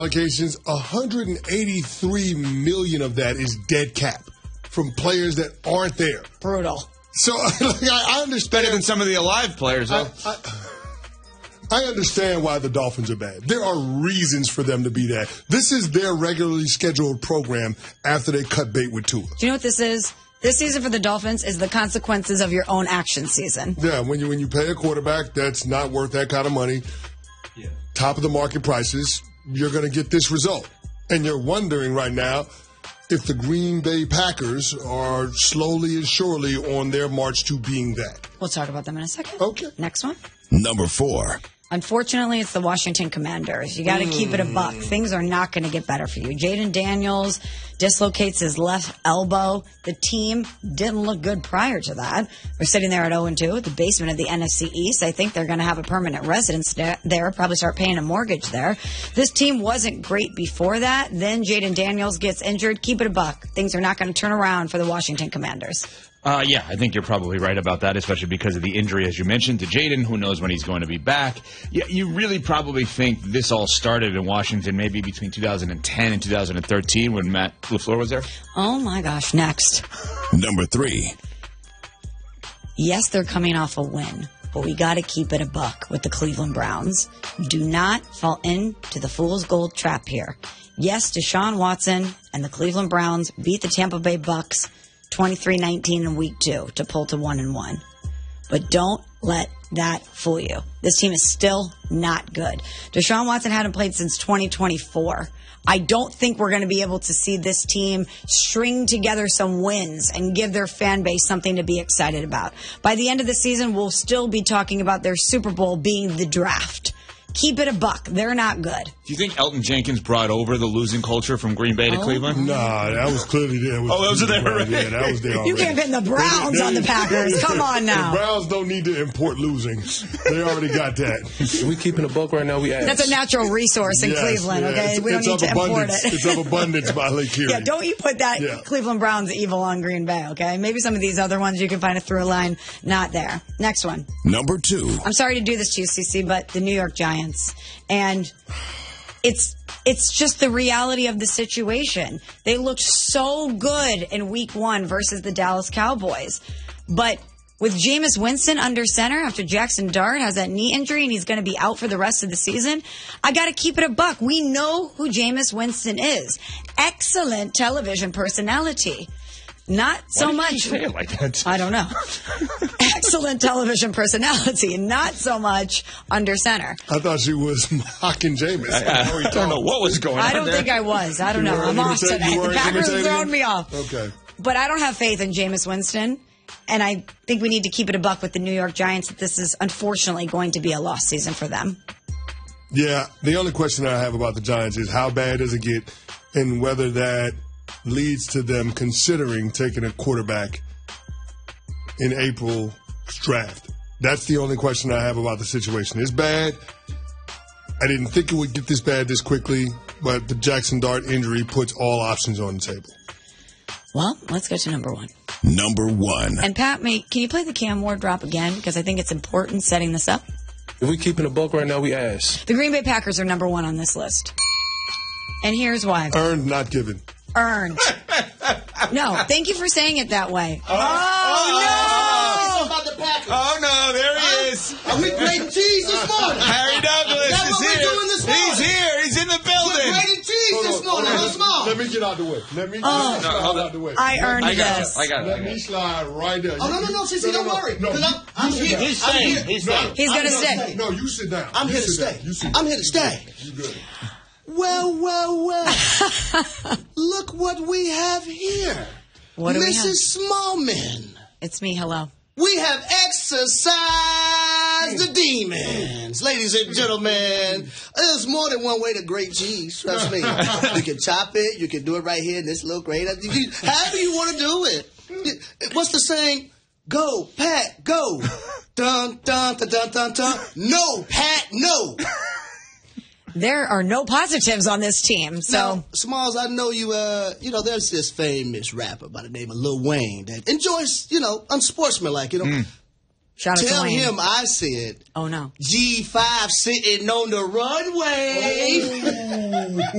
allocations, 183 million of that is dead cap from players that aren't there. Brutal. So I understand. Better than some of the alive players, though. I understand why the Dolphins are bad. There are reasons for them to be that. This is their regularly scheduled program after they cut bait with Tua. Do you know what this is? This season for the Dolphins is the consequences of your own action season. Yeah, when you pay a quarterback that's not worth that kind of money, top of the market prices, you're going to get this result. And you're wondering right now if the Green Bay Packers are slowly and surely on their march to being that. We'll talk about them in a second. Okay. Next one. Number 4. Unfortunately, it's the Washington Commanders. You got to keep it a buck. Things are not going to get better for you. Jaden Daniels dislocates his left elbow. The team didn't look good prior to that. We're sitting there at 0-2 at the basement of the NFC East. I think they're going to have a permanent residence there, probably start paying a mortgage there. This team wasn't great before that. Then Jaden Daniels gets injured. Keep it a buck. Things are not going to turn around for the Washington Commanders. Yeah, I think you're probably right about that, especially because of the injury, as you mentioned, to Jaden. Who knows when he's going to be back? Yeah, you really probably think this all started in Washington maybe between 2010 and 2013 when Matt LaFleur was there? Oh, my gosh. Next. Number 3. Yes, they're coming off a win, but we got to keep it a buck with the Cleveland Browns. Do not fall into the fool's gold trap here. Yes, Deshaun Watson and the Cleveland Browns beat the Tampa Bay Bucks 23-19 in week 2 to pull to 1-1. But don't let that fool you. This team is still not good. Deshaun Watson hadn't played since 2024. I don't think we're going to be able to see this team string together some wins and give their fan base something to be excited about. By the end of the season, we'll still be talking about their Super Bowl being the draft. Keep it a buck. They're not good. Do you think Elton Jenkins brought over the losing culture from Green Bay to Cleveland? Nah, that was clearly there. Those are there already. Yeah, that was there already. You can't pin the Browns on the Packers. Come on now. The Browns don't need to import losing. They already got that. We keeping a buck right now. We ask. That's a natural resource in Cleveland, okay? We don't need to import it. It's of abundance by Lake Erie. Yeah, don't you put that Cleveland Browns evil on Green Bay, okay? Maybe some of these other ones you can find a through line. Not there. Next one. Number 2. I'm sorry to do this to you, CC, but the New York Giants. And it's just the reality of the situation. They looked so good in week 1 versus the Dallas Cowboys. But with Jameis Winston under center after Jackson Dart has that knee injury and he's going to be out for the rest of the season, I got to keep it a buck. We know who Jameis Winston is. Excellent television personality. Not so much. Why did you say it like that? I don't know. Excellent television personality, not so much under center. I thought she was mocking Jameis. I don't know what was going on. I don't think I was. I don't know. I'm off today. The Packers have thrown me off. Okay. But I don't have faith in Jameis Winston. And I think we need to keep it a buck with the New York Giants that this is unfortunately going to be a lost season for them. Yeah. The only question I have about the Giants is how bad does it get and whether that leads to them considering taking a quarterback in April's draft. That's the only question I have about the situation. It's bad. I didn't think it would get this bad this quickly, but the Jackson Dart injury puts all options on the table. Well, let's go to number 1. Number 1. And Pat, can you play the Cam Ward drop again? Because I think it's important setting this up. If we keeping a buck right now, we ask. The Green Bay Packers are number 1 on this list. And here's why. Earned, not given. Earned. No, thank you for saying it that way. Oh, no, there he is. Are we grating cheese this morning? Harry Douglas That's is what here. we're doing this morning. He's here. He's in the building. We're grating cheese this morning. How small? Let me get out the way. Let me slide out the way. I earned this. I got it. Let me slide right there. Oh, no, CC, don't worry. No, I'm here. He's staying. He's staying. He's going to stay. No, you sit down. I'm here to stay. I'm here to stay. You good. Well. Look what we have here. What do we have? Mrs. Smallman. It's me. Hello. We have exorcised the demons. Ladies and gentlemen, there's more than one way to grate cheese. Trust me. You can chop it. You can do it right here in this little grate. However you want to do it. What's the saying? Go, Pat, go. Dun, dun, dun, dun, dun, dun. No, Pat, no. There are no positives on this team. So, now, Smalls, I know you, there's this famous rapper by the name of Lil Wayne that enjoys, unsportsmanlike, Shout out Tell to Wayne. him I said Oh, no. G5 sitting on the runway.